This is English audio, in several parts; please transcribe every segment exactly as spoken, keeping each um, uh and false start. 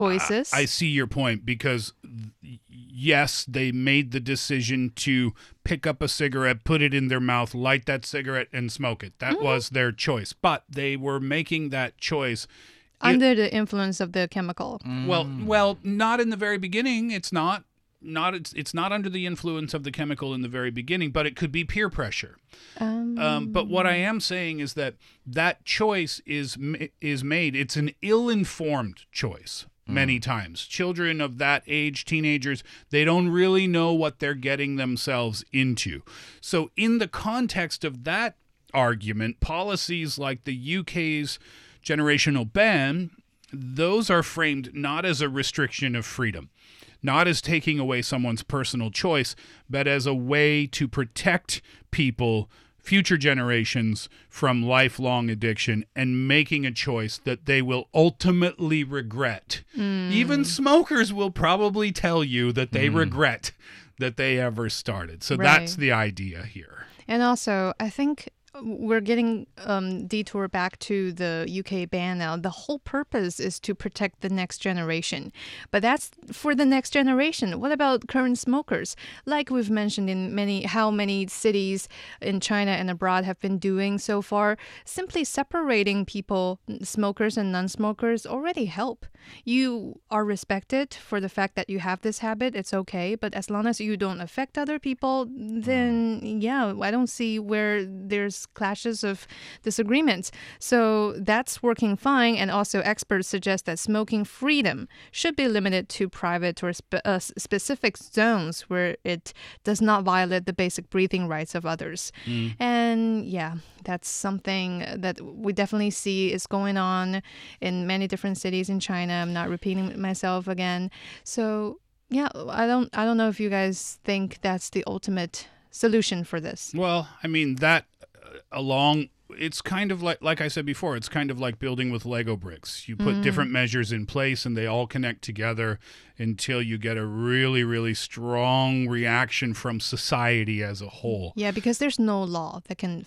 choices. I, I see your point because, yes, they made the decision to pick up a cigarette, put it in their mouth, light that cigarette, and smoke it. That mm-hmm. was their choice. But they were making that choice under it, the influence of the chemical. Mm. Well, well, not in the very beginning. It's not. Not it's it's not under the influence of the chemical in the very beginning, but it could be peer pressure. Um, um, but what I am saying is that that choice is is made. It's an ill-informed choice many mm. times. Children of that age, teenagers, they don't really know what they're getting themselves into. So in the context of that argument, policies like the U K's generational ban, those are framed not as a restriction of freedom, not as taking away someone's personal choice, but as a way to protect people, future generations, from lifelong addiction and making a choice that they will ultimately regret. Mm. Even smokers will probably tell you that they mm. regret that they ever started. So right. that's the idea here. And also, I think we're getting um, detour back to the U K ban now. The whole purpose is to protect the next generation. But that's for the next generation. What about current smokers? Like we've mentioned in many, how many cities in China and abroad have been doing so far, simply separating people, smokers and non-smokers, already help. You are respected for the fact that you have this habit. It's okay. But as long as you don't affect other people, then yeah, I don't see where there's clashes of disagreements. So that's working fine. And also experts suggest that smoking freedom should be limited to private or spe- uh, specific zones where it does not violate the basic breathing rights of others. Mm. And yeah, that's something that we definitely see is going on in many different cities in China. I'm not repeating myself again. So yeah, I don't I don't know if you guys think that's the ultimate solution for this. Well, I mean, that along it's kind of like like I said before, it's kind of like building with Lego bricks. You put mm. different measures in place and they all connect together until you get a really, really strong reaction from society as a whole. Yeah, because there's no law that can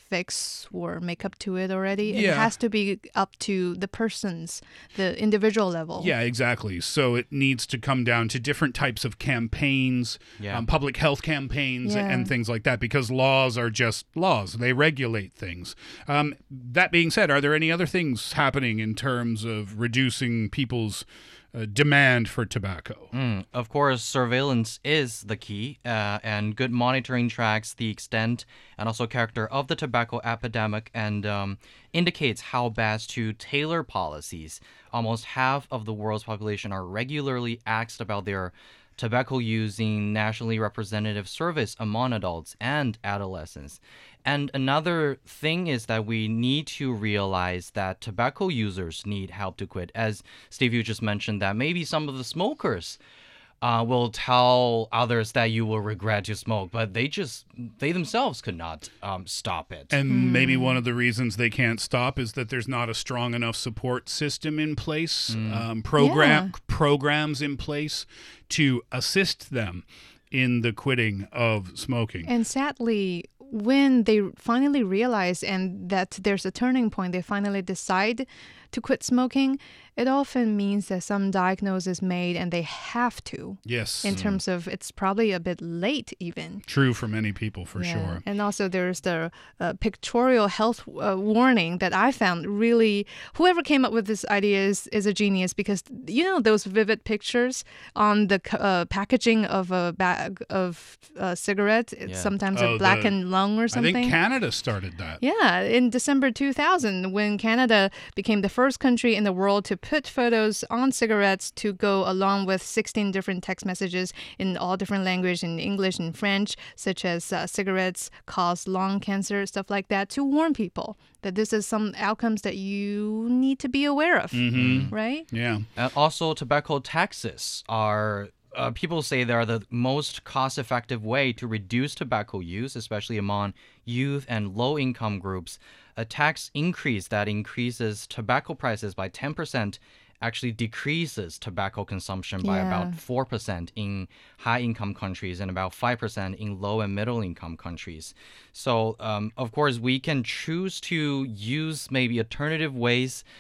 fix or make up to it already. Yeah. It has to be up to the person's, the individual level. Yeah, exactly. So it needs to come down to different types of campaigns, yeah. um, public health campaigns yeah. and things like that, because laws are just laws. They regulate things. Um, that being said, are there any other things happening in terms of reducing people's Uh, demand for tobacco? Mm, of course, surveillance is the key, uh, and good monitoring tracks the extent and also character of the tobacco epidemic and um, indicates how best to tailor policies. Almost half of the world's population are regularly asked about their tobacco use in nationally representative surveys among adults and adolescents. And another thing is that we need to realize that tobacco users need help to quit. As Steve, you just mentioned that maybe some of the smokers uh, will tell others that you will regret to smoke, but they just, they themselves could not um, stop it. And mm. maybe one of the reasons they can't stop is that there's not a strong enough support system in place, mm. um, program yeah. programs in place to assist them in the quitting of smoking. And sadly, when they finally realize and that there's a turning point, they finally decide to quit smoking, it often means that some diagnosis is made and they have to. Yes. In terms of it's probably a bit late even. True for many people, for yeah. sure. And also there's the uh, pictorial health uh, warning that I found really, whoever came up with this idea is, is a genius, because you know those vivid pictures on the uh, packaging of a bag of uh, cigarettes, it's yeah. sometimes oh, a blackened the, lung or something. I think Canada started that. Yeah, in December two thousand, when Canada became the first country in the world to put photos on cigarettes to go along with sixteen different text messages in all different languages, in English and French, such as uh, cigarettes cause lung cancer, stuff like that, to warn people that this is some outcomes that you need to be aware of, mm-hmm. right? Yeah. And also, tobacco taxes are... Uh, people say they are the most cost-effective way to reduce tobacco use, especially among youth and low-income groups. A tax increase that increases tobacco prices by ten percent actually decreases tobacco consumption by yeah. about four percent in high-income countries and about five percent in low- and middle-income countries. So, um, of course, we can choose to use maybe alternative ways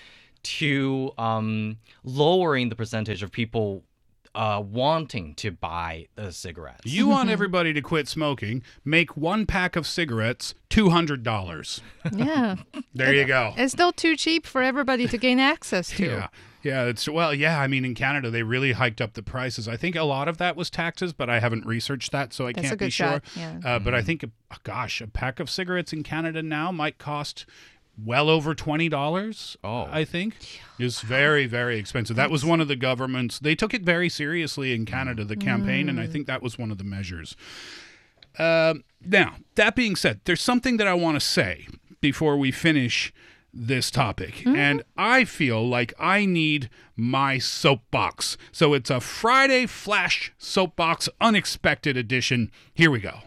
to um, lowering the percentage of people uh, wanting to buy the cigarettes. You want everybody to quit smoking, make one pack of cigarettes two hundred dollars. Yeah. There you go. It's still too cheap for everybody to gain access to. Yeah. Yeah, it's well, yeah, I mean in Canada they really hiked up the prices. I think a lot of that was taxes, but I haven't researched that, so I That's a can't good be sure. shot, yeah. Uh, but I think gosh, a pack of cigarettes in Canada now might cost well over twenty dollars. Oh. I think is very very expensive. That was one of the governments. They took it very seriously in Canada, the campaign, and I think that was one of the measures. Uh, now, that being said, there's something that I want to say before we finish this topic, mm-hmm. and I feel like I need my soapbox. So it's a Friday Flash Soapbox Unexpected Edition. Here we go.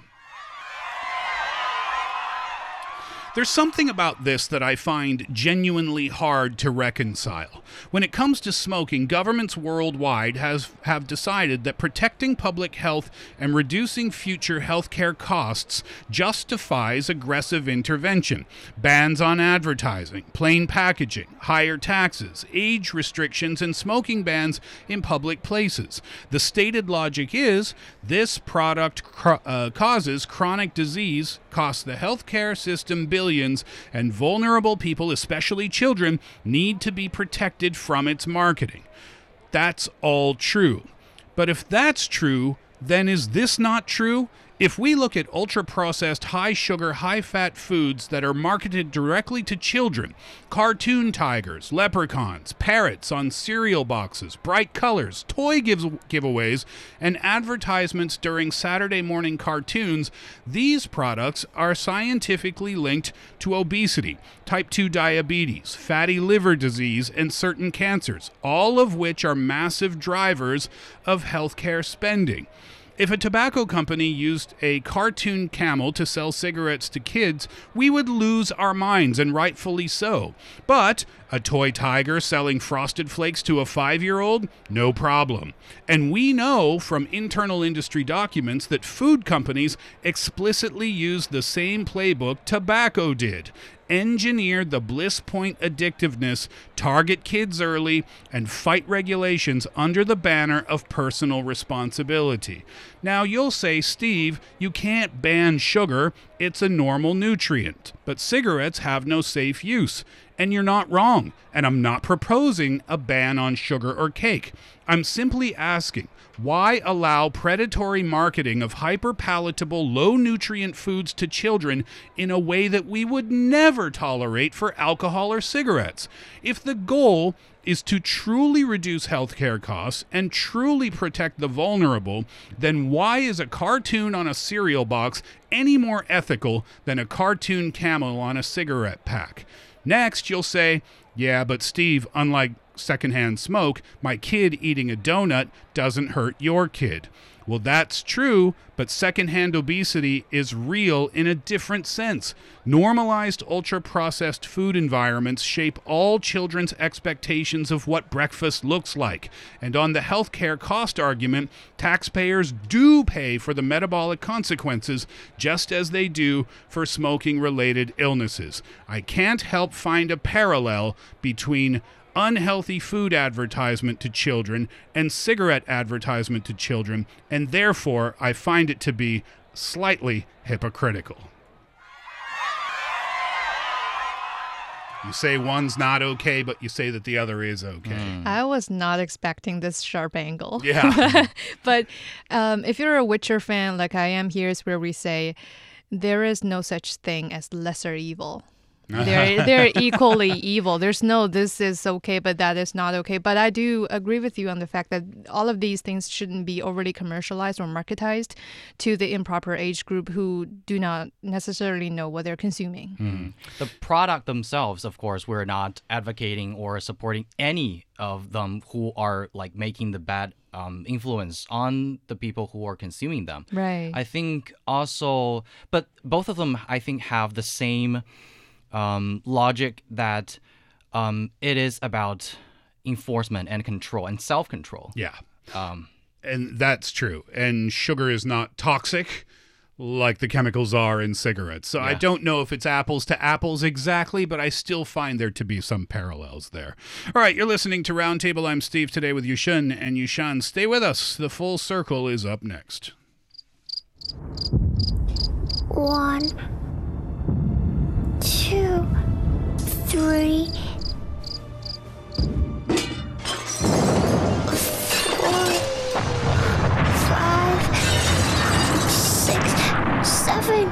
There's something about this that I find genuinely hard to reconcile. When it comes to smoking, governments worldwide has, have decided that protecting public health and reducing future healthcare costs justifies aggressive intervention. Bans on advertising, plain packaging, higher taxes, age restrictions, and smoking bans in public places. The stated logic is this product cr- uh, causes chronic disease, costs the healthcare system billions, and vulnerable people, especially children, need to be protected from its marketing. That's all true. But if that's true, then is this not true? If we look at ultra-processed, high-sugar, high-fat foods that are marketed directly to children, cartoon tigers, leprechauns, parrots on cereal boxes, bright colors, toy gives- giveaways, and advertisements during Saturday morning cartoons, these products are scientifically linked to obesity, type two diabetes, fatty liver disease, and certain cancers, all of which are massive drivers of healthcare spending. If a tobacco company used a cartoon camel to sell cigarettes to kids, we would lose our minds, and rightfully so. But a toy tiger selling Frosted Flakes to a five-year-old? No problem. And we know from internal industry documents that food companies explicitly used the same playbook tobacco did. Engineer the bliss point addictiveness, target kids early, and fight regulations under the banner of personal responsibility. Now, you'll say, Steve, you can't ban sugar. It's a normal nutrient. But cigarettes have no safe use. And you're not wrong. And I'm not proposing a ban on sugar or cake. I'm simply asking, why allow predatory marketing of hyper-palatable, low-nutrient foods to children in a way that we would never tolerate for alcohol or cigarettes? If the goal is to truly reduce healthcare costs and truly protect the vulnerable, then why is a cartoon on a cereal box any more ethical than a cartoon camel on a cigarette pack? Next, you'll say, yeah, but Steve, unlike secondhand smoke, my kid eating a donut doesn't hurt your kid. Well, that's true, but secondhand obesity is real in a different sense. Normalized ultra-processed food environments shape all children's expectations of what breakfast looks like. And on the healthcare cost argument, taxpayers do pay for the metabolic consequences just as they do for smoking-related illnesses. I can't help find a parallel between unhealthy food advertisement to children and cigarette advertisement to children, and therefore I find it to be slightly hypocritical. You say one's not okay, but you say that the other is okay. Mm. I was not expecting this sharp angle. Yeah. But um, if you're a Witcher fan like I am, here's where we say there is no such thing as lesser evil. They're they're equally evil. There's no this is okay, but that is not okay. But I do agree with you on the fact that all of these things shouldn't be overly commercialized or marketized to the improper age group who do not necessarily know what they're consuming. Mm. The product themselves, of course, we're not advocating or supporting any of them who are like making the bad um, influence on the people who are consuming them. Right. I think also, but both of them, I think, have the same Um, logic that um, it is about enforcement and control and self-control. Yeah. Um, and that's true. And sugar is not toxic like the chemicals are in cigarettes. So yeah. I don't know if it's apples to apples exactly, but I still find there to be some parallels there. All right, you're listening to Roundtable. I'm Steve today with Yushun and Yushan. Stay with us. The Full Circle is up next. One, two, three, four, five, six, seven.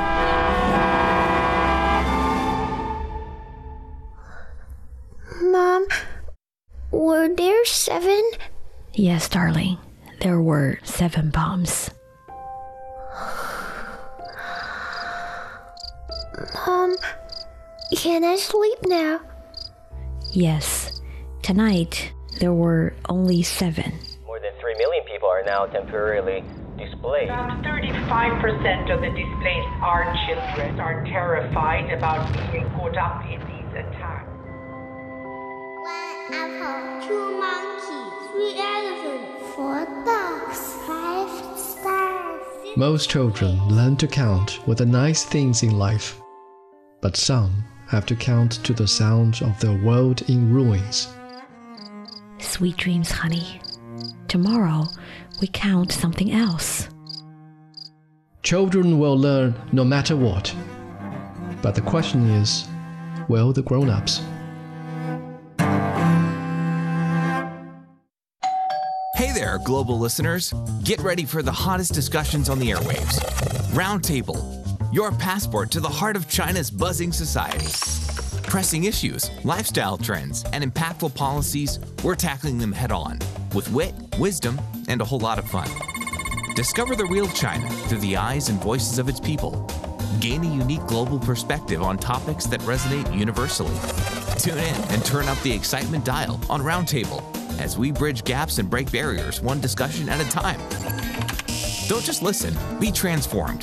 Mom, were there seven? Yes, darling. There were seven bombs. Mom, can I sleep now? Yes. Tonight, there were only seven. More than three million people are now temporarily displaced. About thirty-five percent of the displaced are children, are terrified about being caught up in these attacks. One apple, two monkeys, three elephants, four dogs, five stars. Most children learn to count with the nice things in life, but some have to count to the sound of their world in ruins. Sweet dreams, honey. Tomorrow, we count something else. Children will learn no matter what. But the question is, will the grown-ups? Hey there, global listeners. Get ready for the hottest discussions on the airwaves. Roundtable, your passport to the heart of China's buzzing society. Pressing issues, lifestyle trends, and impactful policies, we're tackling them head on with wit, wisdom, and a whole lot of fun. Discover the real China through the eyes and voices of its people. Gain a unique global perspective on topics that resonate universally. Tune in and turn up the excitement dial on Roundtable as we bridge gaps and break barriers one discussion at a time. Don't just listen, be transformed.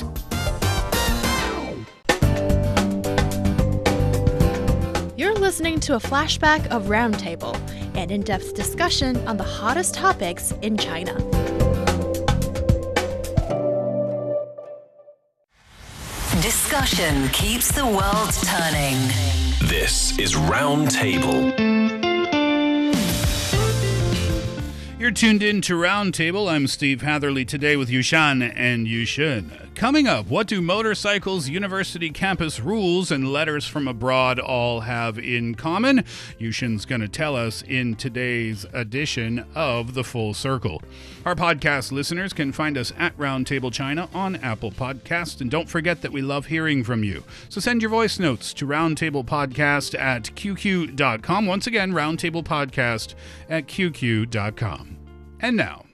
You're listening to a flashback of Roundtable, an in-depth discussion on the hottest topics in China. Discussion keeps the world turning. This is Roundtable. You're tuned in to Roundtable. I'm Steve Hatherley today with Yushan and Yushun. Coming up, what do motorcycles, university campus rules, and letters from abroad all have in common? Yushan's going to tell us in today's edition of The Full Circle. Our podcast listeners can find us at Roundtable China on Apple Podcasts, and don't forget that we love hearing from you. So send your voice notes to roundtablepodcast at q q dot com. Once again, roundtablepodcast at q q dot com. And now,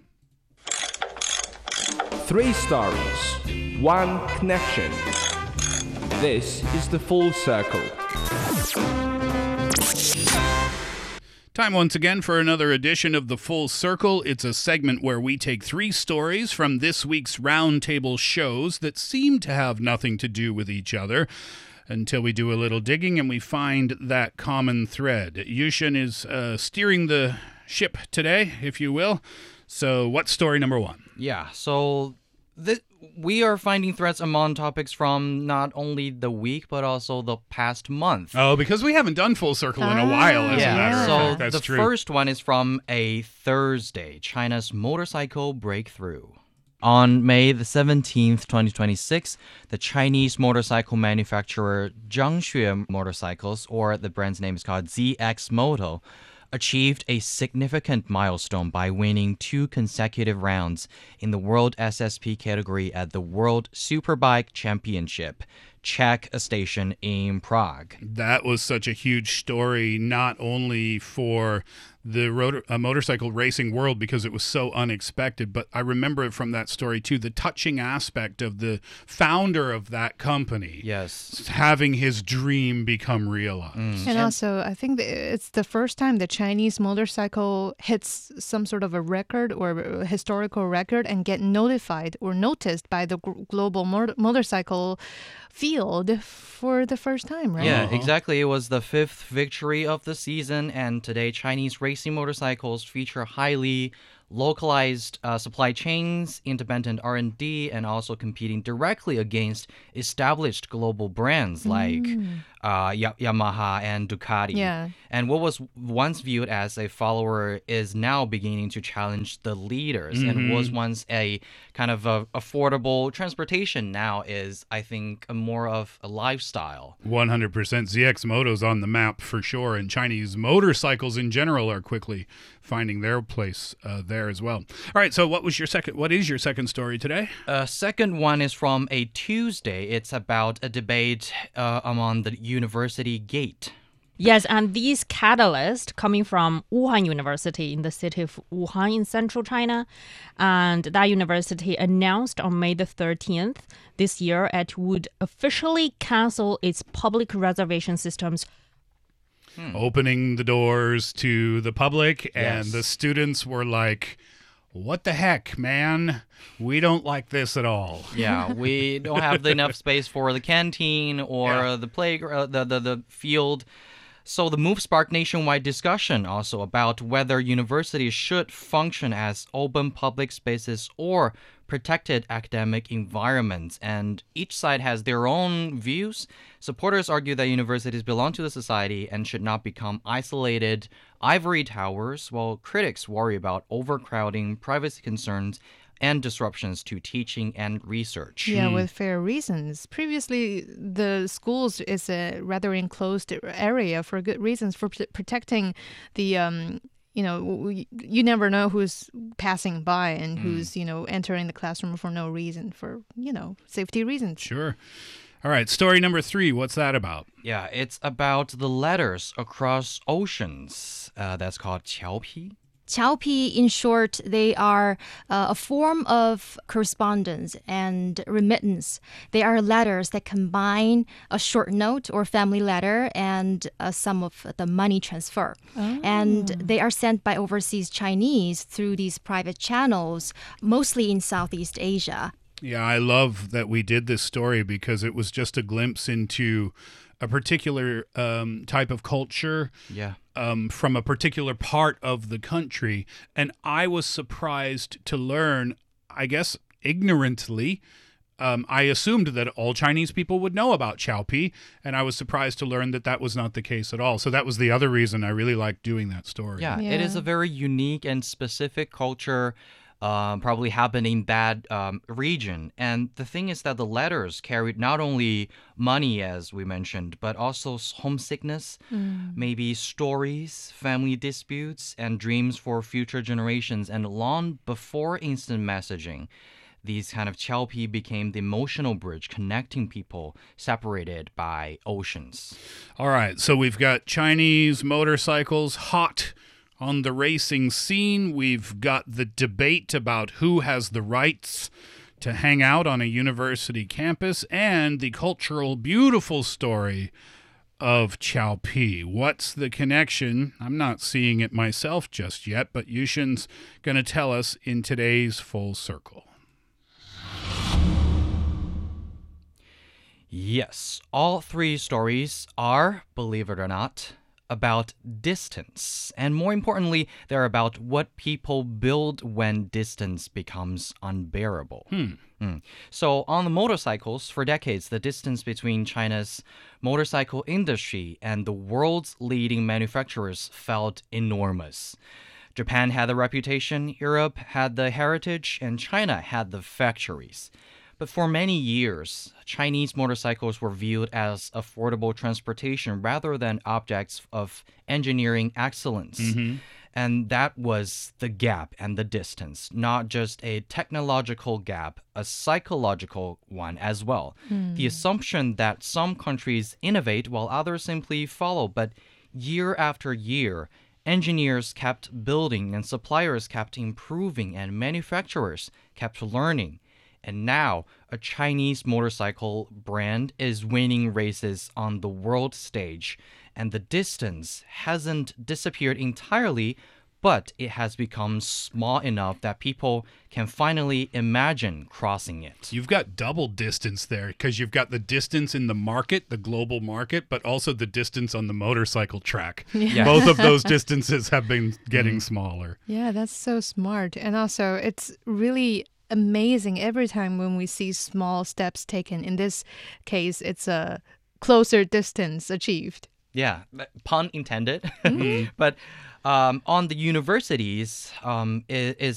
three stories, one connection. This is The Full Circle. Time once again for another edition of The Full Circle. It's a segment where we take three stories from this week's Roundtable shows that seem to have nothing to do with each other until we do a little digging and we find that common thread. Yushin is uh, steering the ship today, if you will. So what's story number one? Yeah, so th- we are finding threads among topics from not only the week, but also the past month. Oh, because we haven't done Full Circle in a while, as yeah. a matter of so fact. That's the true. first one is from a Thursday, China's motorcycle breakthrough. On May the seventeenth, twenty twenty-six, the Chinese motorcycle manufacturer Zhangxue Motorcycles, or the brand's name is called Z X Moto, achieved a significant milestone by winning two consecutive rounds in the World S S P category at the World Superbike Championship, Czech station in Prague. That was such a huge story, not only for the rotor, uh, motorcycle racing world because it was so unexpected, but I remember it from that story too, the touching aspect of the founder of that company yes having his dream become realized. Mm. And also, I think it's the first time the Chinese motorcycle hits some sort of a record or a historical record and get notified or noticed by the g- global mo- motorcycle field for the first time, right? Yeah, uh-huh. exactly. It was the fifth victory of the season, and today Chinese racing motorcycles feature highly localized uh, supply chains, independent R and D, and also competing directly against established global brands like Mm. uh, Ya- Yamaha and Ducati. Yeah. And what was once viewed as a follower is now beginning to challenge the leaders, and was once a kind of a affordable transportation now is, I think, a more of a lifestyle. one hundred percent Z X Moto's on the map for sure, and Chinese motorcycles in general are quickly finding their place uh, there as well. All right, so what was your second? What is your second story today? Uh, second one is from a Tuesday. It's about a debate uh, among the university gate. Yes, and these catalysts coming from Wuhan University in the city of Wuhan in central China. And that university announced on May the thirteenth this year it would officially cancel its public reservation systems. Hmm. Opening the doors to the public, and Yes. the students were like, what the heck, man? We don't like this at all. Yeah, we don't have enough space for the canteen or Yeah. the playground, the, the the field. So the move sparked nationwide discussion also about whether universities should function as open public spaces or protected academic environments. And each side has their own views. Supporters argue that universities belong to the society and should not become isolated ivory towers, while critics worry about overcrowding, privacy concerns, and disruptions to teaching and research. Yeah, with fair reasons. Previously, the schools is a rather enclosed area for good reasons, for p- protecting the, um, you know, w- you never know who's passing by and who's, you know, entering the classroom for no reason, for, you know, safety reasons. Sure. All right, story number three. What's that about? Yeah, it's about the letters across oceans. Uh, that's called 侨批. Qiaopi, in short, they are uh, a form of correspondence and remittance. They are letters that combine a short note or family letter and a sum of the money transfer. Oh. And they are sent by overseas Chinese through these private channels, mostly in Southeast Asia. Yeah, I love that we did this story because it was just a glimpse into a particular um, type of culture. Yeah. Um, from a particular part of the country. And I was surprised to learn, I guess ignorantly, um, I assumed that all Chinese people would know about Qiaopi, and I was surprised to learn that that was not the case at all. So that was the other reason I really liked doing that story. Yeah, yeah. It is a very unique and specific culture. Um, probably happened in that um, region. And the thing is that the letters carried not only money, as we mentioned, but also homesickness, mm. maybe stories, family disputes, and dreams for future generations. And long before instant messaging, these kind of Qiaopi became the emotional bridge connecting people separated by oceans. All right, so we've got Chinese motorcycles hot on the racing scene. We've got the debate about who has the rights to hang out on a university campus, and the cultural, beautiful story of Qiaopi. What's the connection? I'm not seeing it myself just yet, but Yushin's going to tell us in today's Full Circle. Yes, all three stories are, believe it or not, about distance. And more importantly, they're about what people build when distance becomes unbearable. Hmm. Mm. So on the motorcycles, for decades, the distance between China's motorcycle industry and the world's leading manufacturers felt enormous. Japan had the reputation, Europe had the heritage, and China had the factories. But for many years, Chinese motorcycles were viewed as affordable transportation rather than objects of engineering excellence. Mm-hmm. And that was the gap and the distance, not just a technological gap, a psychological one as well. Mm. The assumption that some countries innovate while others simply follow, but year after year, engineers kept building and suppliers kept improving and manufacturers kept learning. And now, a Chinese motorcycle brand is winning races on the world stage, and the distance hasn't disappeared entirely, but it has become small enough that people can finally imagine crossing it. You've got double distance there because you've got the distance in the market, the global market, but also the distance on the motorcycle track. Yeah. Both of those distances have been getting mm. smaller. Yeah, that's so smart. And also, it's really amazing every time when we see small steps taken. In this case, it's a closer distance achieved. Yeah, pun intended. Mm-hmm. But um, on the universities um, is, is